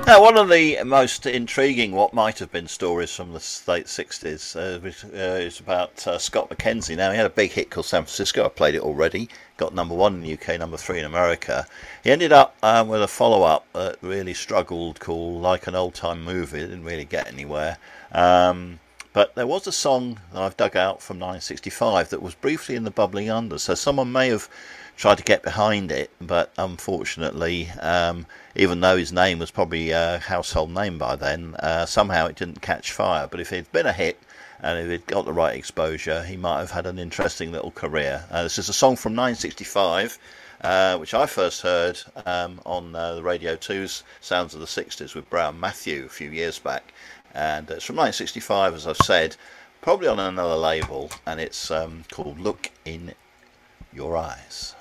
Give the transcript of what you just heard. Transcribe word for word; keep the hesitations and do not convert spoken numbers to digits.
Now, one of the most intriguing, what might have been stories from the late sixties uh, was, uh, is about uh, Scott McKenzie. Now, he had a big hit called San Francisco. I played it already. Got number one in the U K, number three in America. He ended up um, with a follow-up that really struggled, called Like an Old Time Movie. It didn't really get anywhere. Um, but there was a song that I've dug out from nineteen sixty-five that was briefly in the Bubbling Under. So someone may have tried to get behind it, but unfortunately, um, even though his name was probably a household name by then, uh, somehow it didn't catch fire. But if it'd been a hit and if he'd got the right exposure, he might have had an interesting little career. Uh, this is a song from nineteen sixty-five, uh, which I first heard um, on uh, the Radio two's Sounds of the sixties with Brown Matthew a few years back. And it's from nineteen sixty-five, as I've said, probably on another label, and it's um, called Look in Your Eyes.